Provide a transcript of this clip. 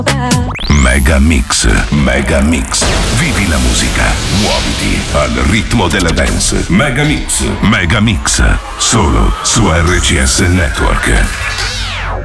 Mega Mix, Mega Mix. Vivi la musica, muoviti al ritmo della dance. Mega Mix, Mega Mix. Solo su RCS Network.